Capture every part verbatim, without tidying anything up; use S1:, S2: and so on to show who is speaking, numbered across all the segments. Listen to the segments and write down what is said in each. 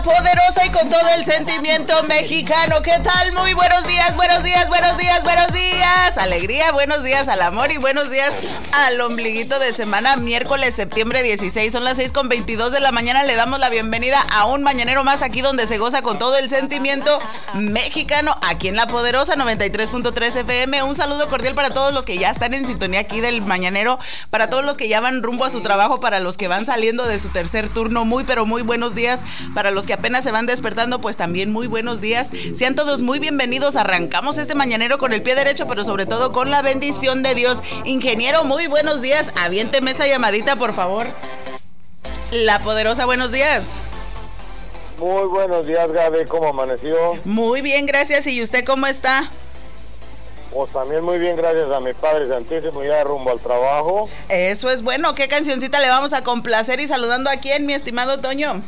S1: Poderosa y con todo el sentimiento mexicano. ¿Qué tal? Muy buenos días, buenos días, buenos días, buenos días. Alegría, buenos días al amor y buenos días al ombliguito de semana. Miércoles, septiembre dieciséis, son las seis con veintidós de la mañana. Le damos la bienvenida a un mañanero más aquí donde se goza con todo el sentimiento mexicano. Aquí en La Poderosa noventa y tres punto tres F M. Un saludo cordial para todos los que ya están en sintonía aquí del mañanero. Para todos los que ya van rumbo a su trabajo. Para los que van saliendo de su tercer turno. Muy pero muy buenos días. Para los que apenas se van despertando, pues también muy buenos días. Sean todos muy bienvenidos. Arrancamos este mañanero con el pie derecho, pero sobre todo con la bendición de Dios. Ingeniero, muy buenos días. Aviénteme esa llamadita, por favor. La Poderosa, buenos días.
S2: Muy buenos días, Gaby. ¿Cómo amaneció?
S1: Muy bien, gracias. ¿Y usted cómo está?
S2: Pues también muy bien, gracias a mi Padre Santísimo, ya rumbo al trabajo.
S1: Eso es bueno. ¿Qué cancioncita le vamos a complacer? Y saludando a quién, mi estimado Toño.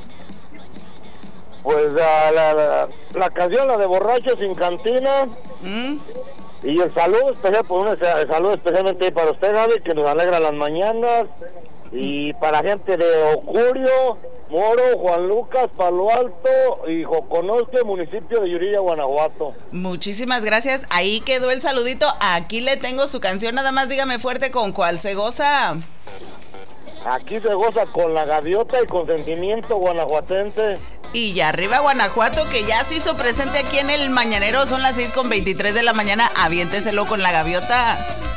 S2: Pues la, la, la, la canción, la de Borracho sin Cantina. ¿Mm? Y el saludo especial, por un el saludo especialmente para usted, Gaby, que nos alegra las mañanas. Y para gente de Ocurio, Moro, Juan Lucas, Palo Alto y Joconosque, municipio de Yuriria, Guanajuato.
S1: Muchísimas gracias. Ahí quedó el saludito. Aquí le tengo su canción. Nada más dígame fuerte con cuál se goza.
S2: Aquí se goza con La Gaviota y con Sentimiento Guanajuatense.
S1: Y ya arriba Guanajuato, que ya se hizo presente aquí en el mañanero. Son las seis con veintitrés de la mañana. Aviénteselo con La Gaviota.